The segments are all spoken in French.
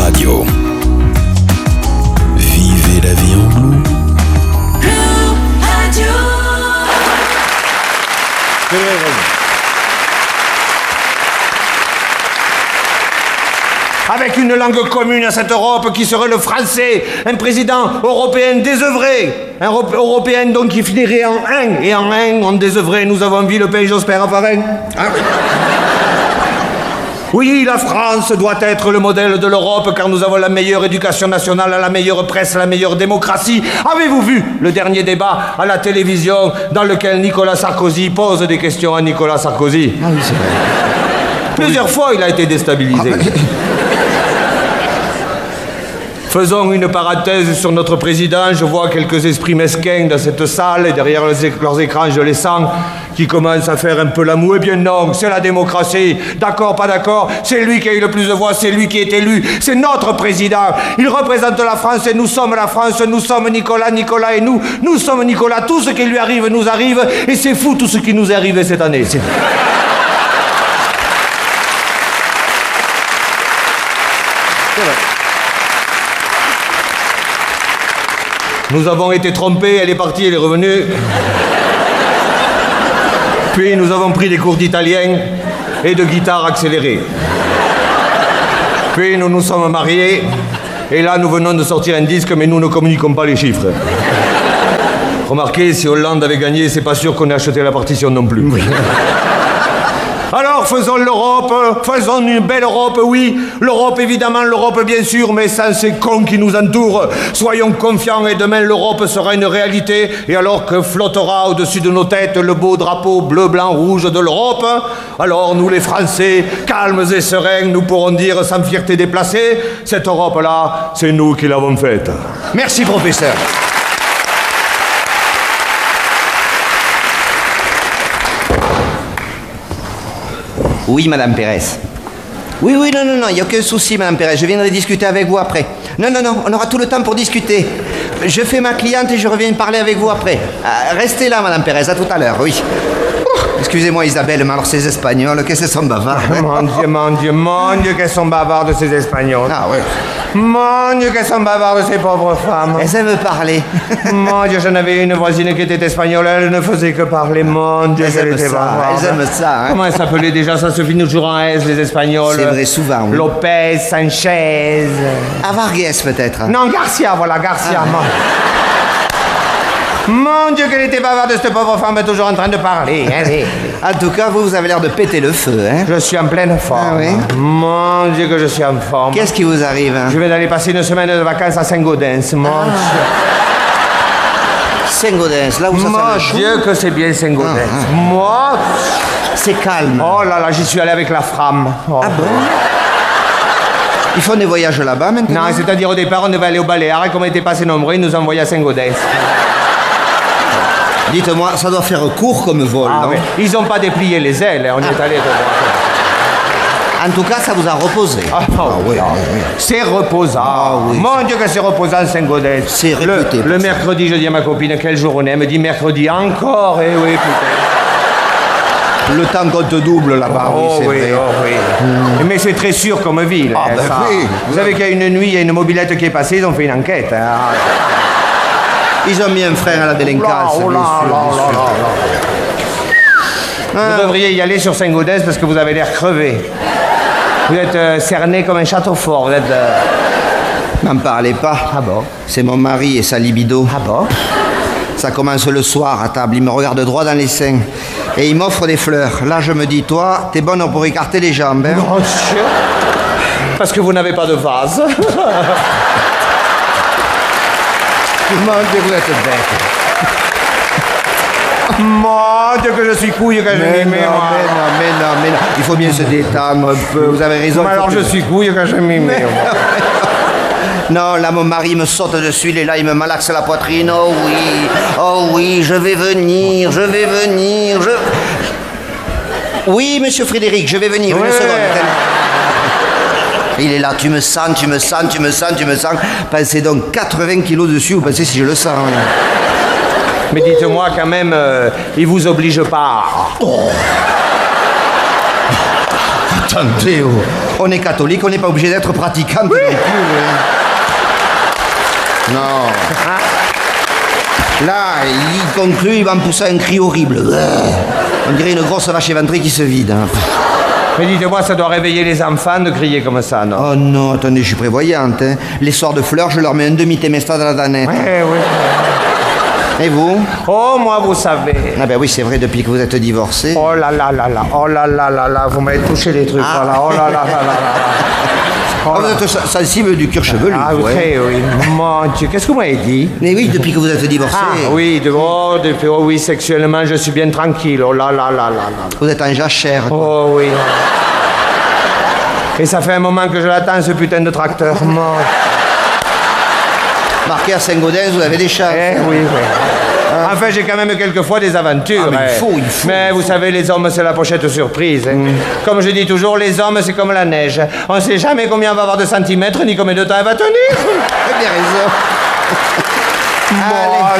Radio. Vivez la vie en bleu. Avec une langue commune à cette Europe qui serait le français, un président européen désœuvré, un européen donc qui finirait en un, et en un, en désœuvré, nous avons vu le pays Jospin Raffarin. Hein? Oui, la France doit être le modèle de l'Europe car nous avons la meilleure éducation nationale, la meilleure presse, la meilleure démocratie. Avez-vous vu le dernier débat à la télévision dans lequel Nicolas Sarkozy pose des questions à Nicolas Sarkozy? Ah oui, c'est vrai. Plusieurs fois, il a été déstabilisé. Faisons une parenthèse sur notre président. Je vois quelques esprits mesquins dans cette salle et derrière leurs écrans, je les sens qui commencent à faire un peu la moue. Eh bien non, c'est la démocratie. D'accord, pas d'accord. C'est lui qui a eu le plus de voix, c'est lui qui est élu. C'est notre président. Il représente la France et nous sommes la France. Nous sommes Nicolas, Nicolas et nous. Nous sommes Nicolas. Tout ce qui lui arrive nous arrive et c'est fou tout ce qui nous est arrivé cette année. Nous avons été trompés, elle est partie, elle est revenue. Puis nous avons pris des cours d'italien et de guitare accélérée. Puis nous nous sommes mariés et là nous venons de sortir un disque mais nous ne communiquons pas les chiffres. Remarquez, si Hollande avait gagné, c'est pas sûr qu'on ait acheté la partition non plus. Oui. Alors faisons l'Europe, faisons une belle Europe, oui. L'Europe évidemment, l'Europe bien sûr, mais sans ces cons qui nous entourent. Soyons confiants et demain l'Europe sera une réalité. Et alors que flottera au-dessus de nos têtes le beau drapeau bleu, blanc, rouge de l'Europe, alors nous les Français, calmes et sereins, nous pourrons dire sans fierté déplacée, cette Europe-là, c'est nous qui l'avons faite. Merci professeur. Oui, Madame Pérez. Oui, non, il n'y a aucun souci, Madame Pérez. Je viendrai discuter avec vous après. Non, on aura tout le temps pour discuter. Je fais ma cliente et je reviens parler avec vous après. Restez là, Madame Pérez, à tout à l'heure, oui. Excusez-moi, Isabelle, mais alors ces Espagnols, qu'est-ce qu'ils sont bavards, hein? Mon Dieu, qu'elles sont bavards de ces Espagnols. Ah oui. Mon Dieu, qu'elles sont bavards de ces pauvres femmes. Elles aiment parler. Mon Dieu, j'en avais une voisine qui était espagnole, elle ne faisait que parler. Mon Dieu, elles aiment ça, elles aiment ça. Hein? Comment elle s'appelait déjà? Ça se finit toujours en S, les Espagnols. C'est vrai, souvent. Oui. Lopez, Sanchez. Vargas, peut-être. Non, Garcia, voilà, Garcia. Mon Dieu, qu'elle était bavarde de cette pauvre femme, toujours en train de parler. Hein, en tout cas, vous avez l'air de péter le feu. Hein? Je suis en pleine forme. Ah oui? Mon Dieu, que je suis en forme. Qu'est-ce qui vous arrive? Hein? Je vais aller passer une semaine de vacances à Saint-Gaudens. Mon Dieu. Saint-Gaudens, là où ça sent le chou. Mon Dieu, que c'est bien Saint-Gaudens. Moi, c'est calme. Oh là là, j'y suis allé avec la femme. Oh. Ah bon? Ils font des voyages là-bas maintenant? Non, c'est-à-dire au départ, on devait aller au Baléares et comme on était pas assez nombreux, ils nous ont envoyés à Saint-Gaudens. Dites-moi, ça doit faire court comme vol, non? Oui. Ils n'ont pas déplié les ailes, on y est allé. En tout cas, ça vous a reposé. Oui. C'est reposant. Oui. Mon Dieu que c'est reposant, Saint-Gaudens. C'est réputé. Le mercredi, je dis à ma copine, quelle journée? Elle me dit mercredi encore. Eh oui, putain. Le temps compte double là-bas, c'est vrai. Mais c'est très sûr comme ville. Ah, ben oui. Vous savez qu'il y a une nuit, il y a une mobilette qui est passée, ils ont fait une enquête. Hein. Ils ont mis un frein à la délinquance. Vous devriez y aller sur Saint-Gaudens parce que vous avez l'air crevé. Vous êtes cerné comme un château fort. Vous êtes. N'en parlez pas. Ah bon? C'est mon mari et sa libido. Ah bon? Ça commence le soir à table. Il me regarde droit dans les seins et il m'offre des fleurs. Là, je me dis, toi, t'es bonne pour écarter les jambes. Hein? Mon Dieu. Parce que vous n'avez pas de vase. Mon Dieu, vous êtes bête. Mon Dieu, que je suis couille quand je m'y mets, moi. Mais non. Il faut bien se détendre un peu. Vous avez raison. Mais alors je suis couille quand je m'y mets, moi. Non, là, mon mari me saute dessus, il est là, il me malaxe la poitrine. Oh oui, je vais venir. Oui, monsieur Frédéric, je vais venir, une seconde. Il est là, tu me sens. Pensez donc 80 kilos dessus, vous pensez si je le sens. Mais dites-moi quand même, il vous oblige pas. Attendez, On est catholique, on n'est pas obligé d'être pratiquant non plus. Non. Là, il conclut, il va me pousser un cri horrible. On dirait une grosse vache éventrée qui se vide. Hein. Mais dites-moi, ça doit réveiller les enfants de crier comme ça, non? Oh non, attendez, je suis prévoyante. Hein. Les soirs de fleurs, je leur mets un demi-temesta dans la danette. Oui. Et vous? Oh, moi, vous savez. Ah ben oui, c'est vrai, depuis que vous êtes divorcé. Oh là là là là, oh là là là là, vous m'avez touché les trucs, voilà, oh là là là là là. Oh, vous êtes sensible du cuir chevelu. Ah oui. Mon Dieu, qu'est-ce que vous m'avez dit? Mais oui, depuis que vous êtes divorcé. Ah oui, oui, sexuellement, je suis bien tranquille, oh là là là là là. Vous êtes en jachère. Oh oui. Et ça fait un moment que je l'attends, ce putain de tracteur. Mon... Marqué à Saint-Gaudens, vous avez des chats. Oui. Enfin, j'ai quand même quelquefois des aventures. Mais il faut. Mais vous savez, les hommes, c'est la pochette surprise. Comme je dis toujours, les hommes, c'est comme la neige. On ne sait jamais combien on va avoir de centimètres, ni combien de temps elle va tenir. Vous avez bien raison. Allez.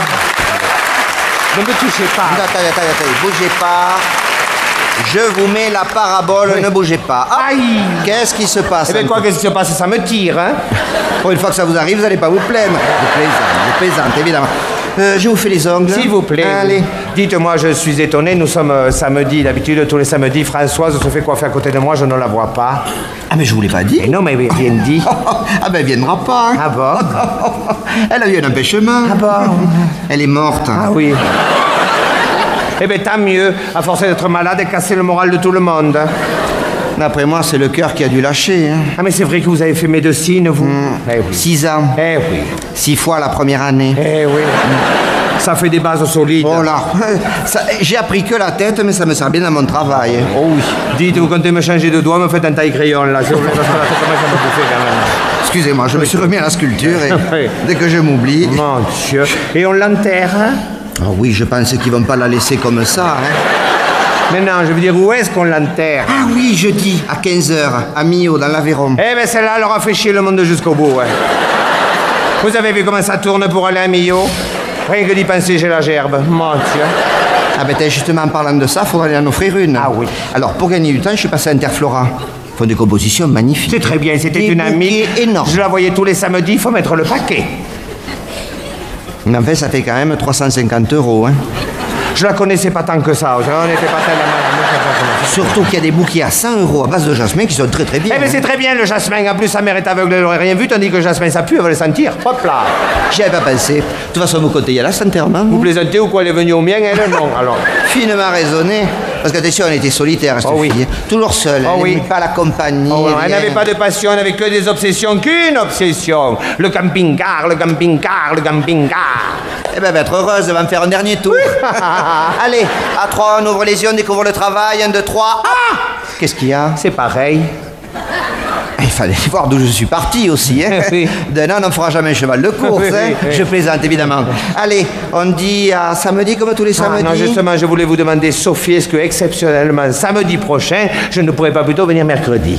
Ne me touchez pas. Attendez, bougez pas. Je vous mets la parabole, ne bougez pas. Ah, aïe. Qu'est-ce qui se passe? Eh bien, quoi, qu'est-ce qui se passe? Ça me tire, hein? Pour une fois que ça vous arrive, vous n'allez pas vous plaindre. Je plaisante, évidemment. Je vous fais les ongles. S'il vous plaît. Allez. Dites-moi, je suis étonné, nous sommes samedi. D'habitude, tous les samedis, Françoise se fait coiffer à côté de moi, je ne la vois pas. Ah, mais je vous l'ai pas dit. Et non, mais rien dit. Ah, ben, elle viendra pas. Hein. Ah bon? Elle a eu un empêchement. Ah bon? Elle est morte. Ah oui. Eh bien, tant mieux, à force d'être malade et casser le moral de tout le monde. D'après moi, c'est le cœur qui a dû lâcher. Hein. Ah, mais c'est vrai que vous avez fait médecine, vous? Eh oui. 6 ans. Eh oui. 6 fois la première année. Eh oui. Ça fait des bases solides. Oh là, j'ai appris que la tête, mais ça me sert bien dans mon travail. Oh oui. Dites, vous comptez me changer de doigt, me faites un taille-crayon, là, s'il vous plaît, parce que la tête, comment ça me bouffer, quand même. Excusez-moi, je me suis remis à la sculpture et Oui. dès que je m'oublie... Mon Dieu. Et on l'enterre, hein? Oh oui, je pense qu'ils vont pas la laisser comme ça. Hein. Mais non, je veux dire, où est-ce qu'on l'enterre? Ah oui, jeudi, à 15h, à Millau, dans l'Aveyron. Eh bien, celle-là, elle aura fait chier le monde jusqu'au bout, ouais. Vous avez vu comment ça tourne pour aller à Millau? Rien que d'y penser, j'ai la gerbe. Mon Dieu. Ah ben, justement, en parlant de ça, il faudra aller en offrir une. Ah oui. Alors, pour gagner du temps, je suis passé à Interflora. Ils font des compositions magnifiques. C'est très bien, c'était Des une amie. bouquets énormes. Je la voyais tous les samedis, il faut mettre le paquet. Mais en fait, ça fait quand même 350 €. Hein. Je la connaissais pas tant que ça, on n'était pas tellement amoureux. Surtout qu'il y a des bouquets à 100 € à base de jasmin qui sont très très bien. Eh bien, c'est très bien le jasmin. En plus, sa mère est aveugle, elle n'aurait rien vu, tandis que le jasmin, ça pue, elle va le sentir. Hop là. J'y avais pas pensé. De toute façon, vous comptez y aller à cet enterrement. Vous plaisantez ou quoi? Elle est venue au mien, elle? Non, alors. Finement raisonné. Parce qu'attention, elle était solitaire, cette oui. fille. Toujours seule. Oh elle oui. n'aimait pas la compagnie. Oh, non, elle rien. n'avait pas de passion, elle n'avait que des obsessions, qu'une obsession. Le camping-car, le camping-car, le camping-car. Eh ben, elle va être heureuse, elle va me faire un dernier tour. Allez, à 3, on ouvre les yeux, on découvre le travail. 1, 2, 3. Ah! Qu'est-ce qu'il y a? C'est pareil. Il fallait voir d'où je suis parti aussi. Hein. Oui. D'un an, on ne fera jamais un cheval de course. Oui, hein. oui. Je plaisante, évidemment. Allez, on dit à samedi comme tous les samedis. Non, justement, je voulais vous demander, Sophie, est-ce que exceptionnellement, samedi prochain, je ne pourrais pas plutôt venir mercredi?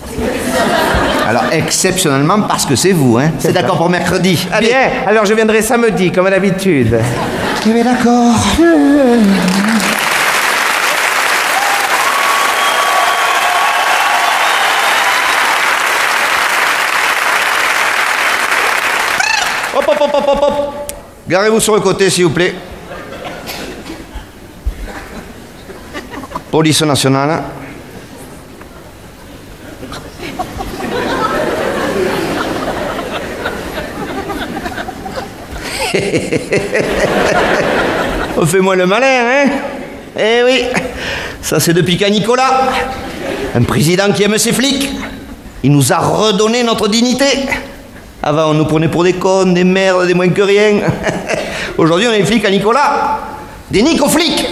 Alors, exceptionnellement, parce que c'est vous. Hein. C'est d'accord pour mercredi. Allez. Bien, alors je viendrai samedi, comme d'habitude. Eh bien, d'accord. Hop, hop, hop, hop, hop, hop. Garez-vous sur le côté, s'il vous plaît. Police nationale. On fait moins le malin, hein? Eh oui, ça c'est depuis qu'à Nicolas. Un président qui aime ses flics. Il nous a redonné notre dignité. Avant, on nous prenait pour des cons, des merdes, des moins que rien. Aujourd'hui, on est flics à Nicolas. Des nico-flics.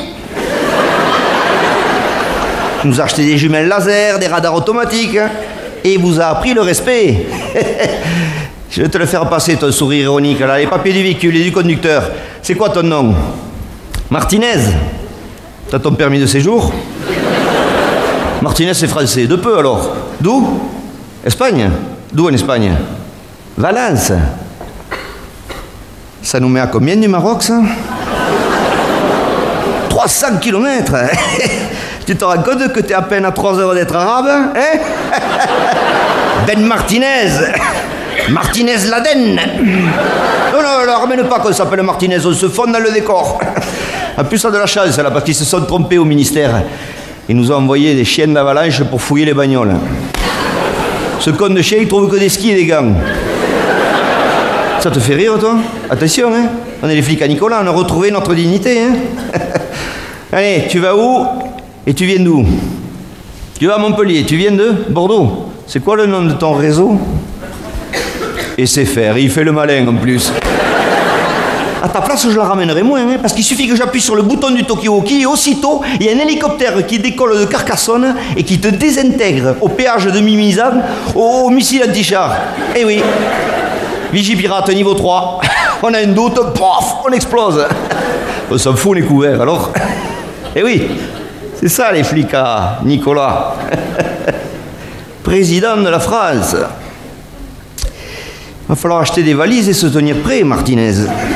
Il nous a acheté des jumelles laser, des radars automatiques. Et il vous a appris le respect. Je vais te le faire passer, ton sourire ironique, là. Les papiers du véhicule et du conducteur. C'est quoi ton nom? Martinez. T'as ton permis de séjour? Martinez, c'est français. De peu, alors. D'où? Espagne. D'où en Espagne? Valence. Ça nous met à combien du Maroc, ça? 300 kilomètres. Tu te rends compte que t'es à peine à 3 heures d'être arabe, hein? Ben Martinez. Martinez Laden. Non, ramène pas qu'on s'appelle Martinez, on se fonde dans le décor. En plus, ça a de la chance, là, parce qu'ils se sont trompés au ministère. Ils nous ont envoyé des chiens d'avalanche pour fouiller les bagnoles. Ce con de chien, il trouve que des skis et des gants. Ça te fait rire, toi? Attention, hein? On est les flics à Nicolas, on a retrouvé notre dignité, hein? Allez, tu vas où? Et tu viens d'où? Tu vas à Montpellier, tu viens de Bordeaux. C'est quoi le nom de ton réseau? Et c'est faire, il fait le malin en plus. À ta place, je la ramènerai moins, hein, parce qu'il suffit que j'appuie sur le bouton du Tokyo-Hoki et aussitôt, il y a un hélicoptère qui décolle de Carcassonne et qui te désintègre au péage de Mimizan au missile anti-char. Eh oui, Vigipirate niveau 3. On a un doute, pof, on explose. On s'en fout, on est couverts, alors. Eh oui, c'est ça les flics à Nicolas. Président de la France. Il va falloir acheter des valises et se tenir prêt, Martinez.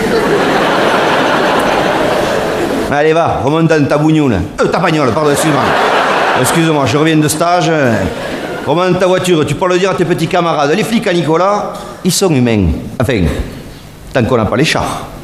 Allez, va, remonte dans ta bougnoule. Ta bagnole, pardon, excuse-moi. Excuse-moi, je reviens de stage. Remonte ta voiture, tu peux le dire à tes petits camarades. Les flics à Nicolas, ils sont humains. Enfin, tant qu'on n'a pas les chars.